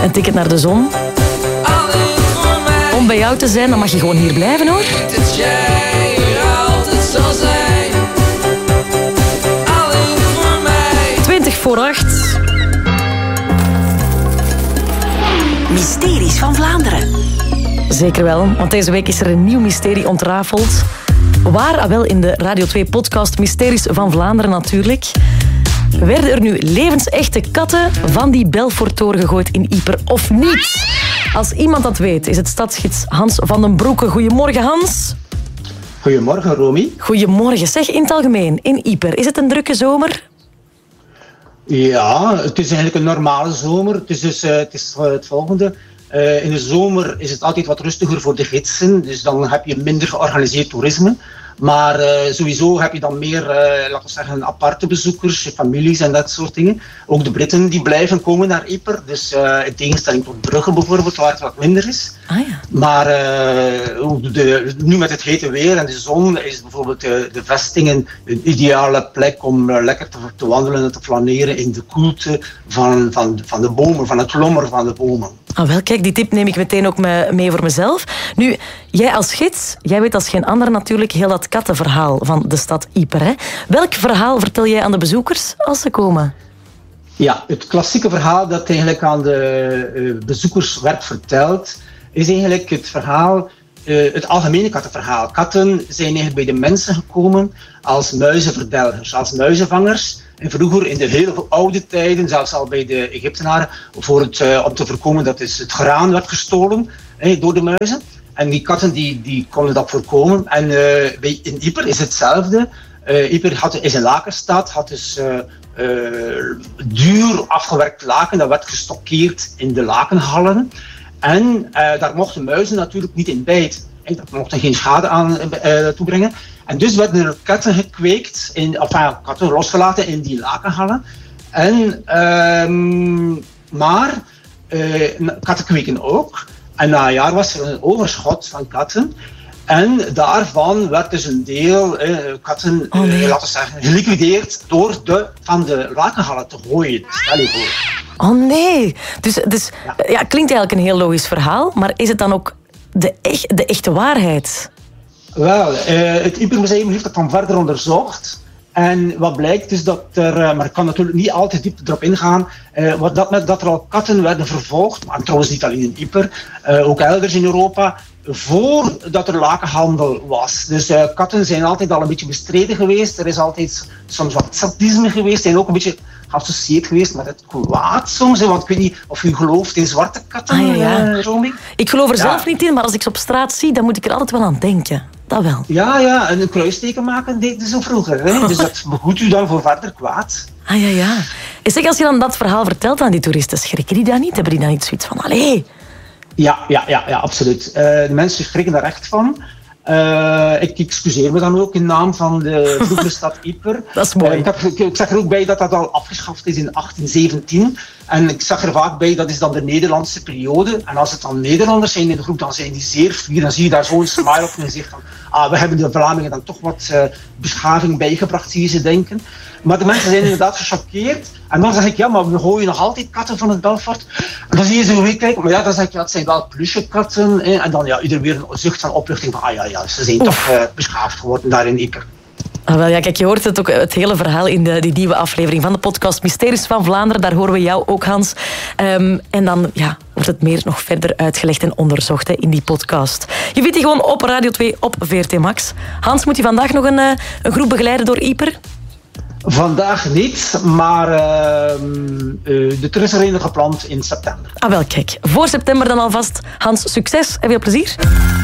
Een ticket naar de zon. Om bij jou te zijn, dan mag je gewoon hier blijven, hoor. Dat jij er altijd zal zijn. Alleen voor mij. 7:20. Mysteries van Vlaanderen. Zeker wel, want deze week is er een nieuw mysterie ontrafeld. Waar? Wel in de Radio 2-podcast Mysteries van Vlaanderen natuurlijk. Werden er nu levensechte katten van die Belforttoren gegooid in Yper of niet? Als iemand dat weet, is het stadsgids Hans van den Broeke. Goedemorgen, Hans. Goedemorgen, Romy. Goedemorgen. Zeg, in het algemeen, in Yper, is het een drukke zomer? Ja, het is eigenlijk een normale zomer. Het is dus het volgende. In de zomer is het altijd wat rustiger voor de gidsen. Dus dan heb je minder georganiseerd toerisme. Maar sowieso heb je dan meer, laten we zeggen, aparte bezoekers, families en dat soort dingen. Ook de Britten die blijven komen naar Yper. Dus in tegenstelling tot Brugge bijvoorbeeld, waar het wat minder is. Ah, ja. Maar nu met het hete weer en de zon is bijvoorbeeld de vestingen een ideale plek om lekker te wandelen en te flaneren in de koelte van de bomen, van het lommer van de bomen. Ah, wel, kijk, die tip neem ik meteen ook mee voor mezelf. Nu, jij als gids, jij weet als geen ander natuurlijk heel dat kattenverhaal van de stad Yper, hè? Welk verhaal vertel jij aan de bezoekers als ze komen? Ja, het klassieke verhaal dat eigenlijk aan de bezoekers werd verteld, is eigenlijk het verhaal, het algemene kattenverhaal. Katten zijn eigenlijk bij de mensen gekomen als muizenverdelgers, als muizenvangers. En vroeger, in de hele oude tijden, zelfs al bij de Egyptenaren, om te voorkomen dat het graan werd gestolen door de muizen. En die katten die konden dat voorkomen. En in Yper is hetzelfde. Yper is een lakenstad, had dus duur afgewerkt laken, dat werd gestockeerd in de lakenhallen. En daar mochten muizen natuurlijk niet in bijten. Dat mochten geen schade aan toebrengen. En dus werden er katten gekweekt, katten losgelaten in die lakenhallen. Maar katten kweken ook. En na een jaar was er een overschot van katten. En daarvan werd dus een deel katten laten we zeggen, geliquideerd door van de lakenhallen te gooien. Stel je voor. Oh nee. Dus ja, klinkt eigenlijk een heel logisch verhaal, maar is het dan ook de echte waarheid? Wel, het Yper Museum heeft dat dan verder onderzocht. En wat blijkt is dat er, maar ik kan natuurlijk niet al te diep erop ingaan, dat er al katten werden vervolgd, maar trouwens niet alleen in Yper, ook elders in Europa, voordat er lakenhandel was. Dus katten zijn altijd al een beetje bestreden geweest. Er is altijd soms wat sadisme geweest en ook een beetje geassocieerd geweest met het kwaad soms. Want ik weet niet of u gelooft in zwarte katten, Romy? Ik geloof er zelf niet in, maar als ik ze op straat zie, dan moet ik er altijd wel aan denken. Dat wel. Ja, en een kruisteken maken deden ze vroeger. Hè? Dus dat behoedt u dan voor verder kwaad. Ja. Zeg, als je dan dat verhaal vertelt aan die toeristen, schrikken die dan niet? Hebben die dan niet zoiets van, allee? Ja, absoluut. De mensen schrikken daar echt van. Ik excuseer me dan ook in naam van de vroegere stad Yper. Dat is mooi. Ik zag er ook bij dat dat al afgeschaft is in 1817. En ik zag er vaak bij, dat is dan de Nederlandse periode. En als het dan Nederlanders zijn in de groep, dan zijn die zeer fier. Dan zie je daar zo'n smile op en zegt van, we hebben de Vlamingen dan toch wat beschaving bijgebracht, zie je ze denken. Maar de mensen zijn inderdaad gechoqueerd. En dan zeg ik, maar we gooien nog altijd katten van het Belfort. En dan zie je ze weer kijken, maar dan zeg ik, dat zijn wel plusje katten. En dan iedereen weer een zucht van opluchting van, ze zijn toch beschaafd geworden daar in Yper. Wel, ja, kijk, je hoort het ook, het hele verhaal in die nieuwe aflevering van de podcast Mysteries van Vlaanderen. Daar horen we jou ook, Hans. En dan wordt het meer nog verder uitgelegd en onderzocht in die podcast. Je vindt die gewoon op Radio 2 op VRT Max. Hans, moet je vandaag nog een groep begeleiden door Yper? Vandaag niet, maar er is er een gepland in september. Wel, kijk. Voor september dan alvast. Hans, succes en veel plezier.